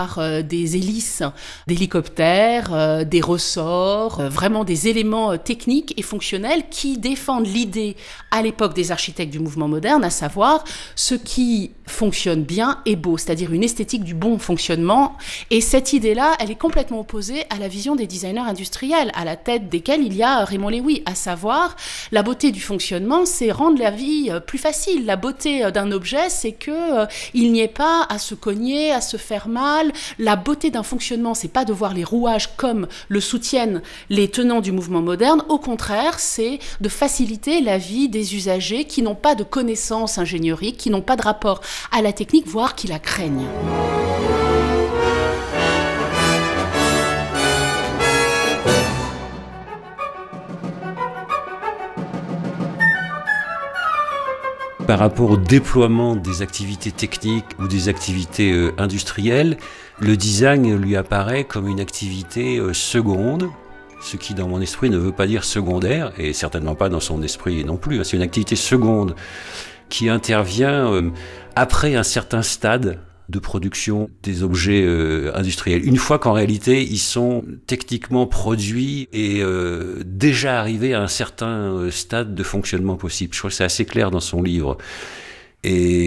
des hélices d'hélicoptères, des ressorts, vraiment des éléments techniques et fonctionnels qui défendent l'idée à l'époque des architectes du mouvement moderne, à savoir ce qui fonctionne bien et beau, c'est-à-dire une esthétique du bon fonctionnement. Et cette idée-là, elle est complètement opposée à la vision des designers industriels, à la tête desquels il y a Raymond Lévy, à savoir la beauté du fonctionnement, c'est rendre la vie plus facile. La beauté d'un objet, c'est que il n'y ait pas à se cogner, à se faire mal. La beauté d'un fonctionnement, c'est pas de voir les rouages comme le soutiennent les tenants du mouvement moderne. Au contraire, c'est de faciliter la vie des usagers qui n'ont pas de connaissances ingénieriques, qui n'ont pas de rapport à la technique, voire qui la craignent. Par rapport au déploiement des activités techniques ou des activités industrielles, le design lui apparaît comme une activité seconde, ce qui dans mon esprit ne veut pas dire secondaire, et certainement pas dans son esprit non plus. C'est une activité seconde qui intervient après un certain stade de production des objets industriels. Une fois qu'en réalité, ils sont techniquement produits et déjà arrivés à un certain stade de fonctionnement possible. Je crois que c'est assez clair dans son livre. Et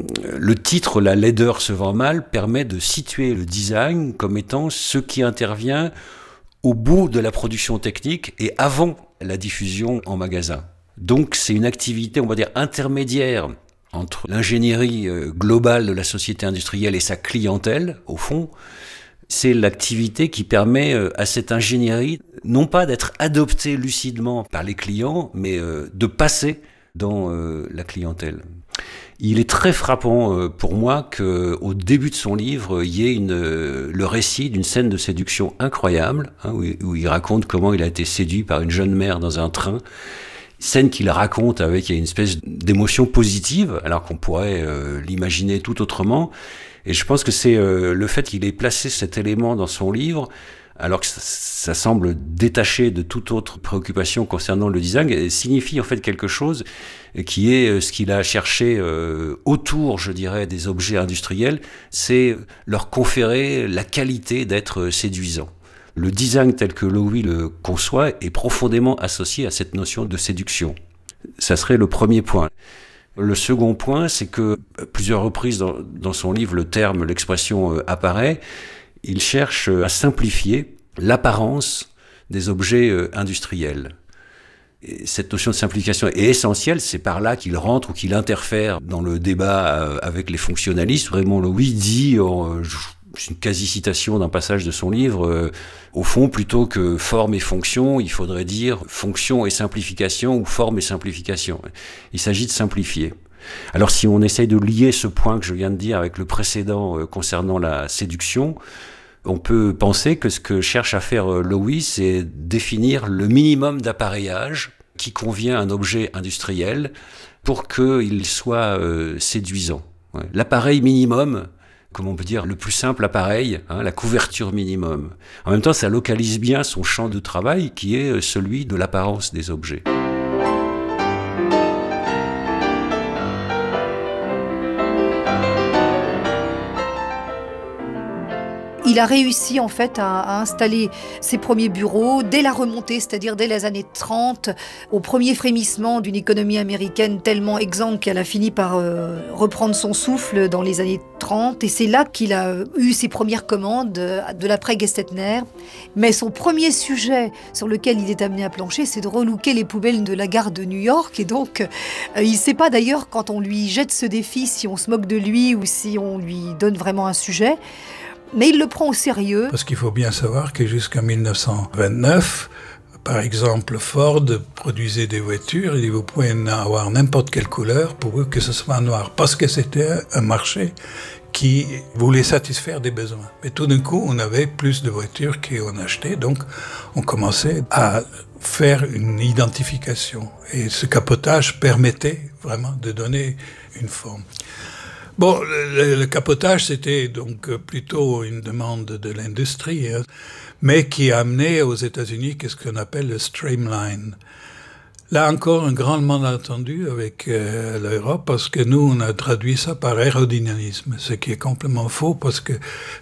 le titre « La laideur se vend mal » permet de situer le design comme étant ce qui intervient au bout de la production technique et avant la diffusion en magasin. Donc c'est une activité, on va dire, intermédiaire entre l'ingénierie globale de la société industrielle et sa clientèle, au fond. C'est l'activité qui permet à cette ingénierie, non pas d'être adoptée lucidement par les clients, mais de passer dans la clientèle. Il est très frappant pour moi qu'au début de son livre, il y ait le récit d'une scène de séduction incroyable, où il raconte comment il a été séduit par une jeune mère dans un train. Scène qu'il raconte avec une espèce d'émotion positive, alors qu'on pourrait l'imaginer tout autrement. Et je pense que c'est le fait qu'il ait placé cet élément dans son livre, alors que ça semble détaché de toute autre préoccupation concernant le design, signifie en fait quelque chose qui est ce qu'il a cherché autour, je dirais, des objets industriels, c'est leur conférer la qualité d'être séduisant. Le design tel que Loewy le conçoit est profondément associé à cette notion de séduction. Ça serait le premier point. Le second point, c'est que plusieurs reprises dans son livre, l'expression apparaît. Il cherche à simplifier l'apparence des objets industriels. Et cette notion de simplification est essentielle, c'est par là qu'il rentre ou qu'il interfère dans le débat avec les fonctionnalistes. Raymond Loewy dit, c'est une quasi-citation d'un passage de son livre, au fond, plutôt que forme et fonction, il faudrait dire fonction et simplification ou forme et simplification. Il s'agit de simplifier. Alors si on essaye de lier ce point que je viens de dire avec le précédent concernant la séduction, on peut penser que ce que cherche à faire Loewy, c'est définir le minimum d'appareillage qui convient à un objet industriel pour qu'il soit séduisant. L'appareil minimum, comme on peut dire, le plus simple appareil, la couverture minimum. En même temps, ça localise bien son champ de travail qui est celui de l'apparence des objets. Il a réussi en fait à installer ses premiers bureaux dès la remontée, c'est-à-dire dès les années 30, au premier frémissement d'une économie américaine tellement exsangue qu'elle a fini par reprendre son souffle dans les années 30. Et c'est là qu'il a eu ses premières commandes de l'après-Gestetner. Mais son premier sujet sur lequel il est amené à plancher, c'est de relooker les poubelles de la gare de New York. Et donc, il ne sait pas d'ailleurs quand on lui jette ce défi, si on se moque de lui ou si on lui donne vraiment un sujet. Mais il le prend au sérieux. Parce qu'il faut bien savoir que jusqu'en 1929, par exemple, Ford produisait des voitures, et vous pouvez en avoir n'importe quelle couleur pour que ce soit noir, parce que c'était un marché qui voulait satisfaire des besoins. Mais tout d'un coup, on avait plus de voitures qu'on achetait, donc on commençait à faire une identification. Et ce capotage permettait vraiment de donner une forme. Bon, le capotage, c'était donc plutôt une demande de l'industrie, mais qui a amené aux États-Unis ce qu'on appelle le streamline. Là encore, un grand malentendu avec l'Europe, parce que nous, on a traduit ça par aérodynamisme, ce qui est complètement faux, parce que